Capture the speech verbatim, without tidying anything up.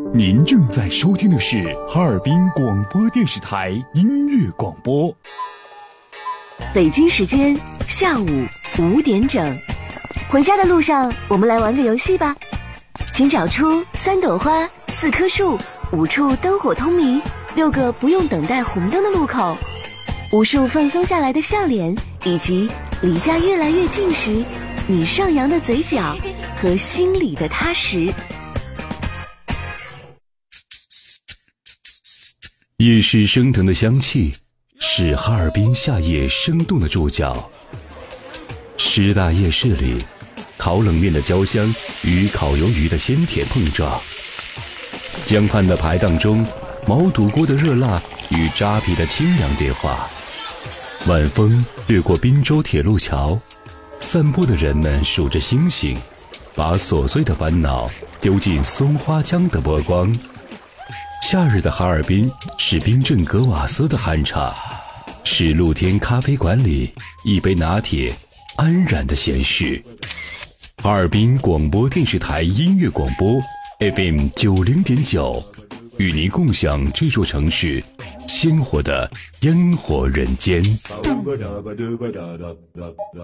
您正在收听的是哈尔滨广播电视台音乐广播。 北京时间下午五点整，回家的路上，我们来玩个游戏吧。请找出三朵花、四棵树、五处灯火通明、六个不用等待红灯的路口，无数放松下来的笑脸，以及离家越来越近时，你上扬的嘴角和心里的踏实。 夜市升腾的香气是哈尔滨夏夜生动的注脚。师大夜市里，烤冷面的焦香与烤鱿鱼的鲜甜碰撞，江畔的排档中，毛肚锅的热辣与扎皮的清凉对话。晚风掠过滨州铁路桥，散步的人们数着星星，把琐碎的烦恼丢进松花江的波光。夏日的哈尔滨是冰镇格瓦斯的酣畅，是露天咖啡馆里一杯拿铁安然的闲适。哈尔滨广播电视台音乐广播 F M 九零点九，与您共享这座城市鲜活的烟火人间。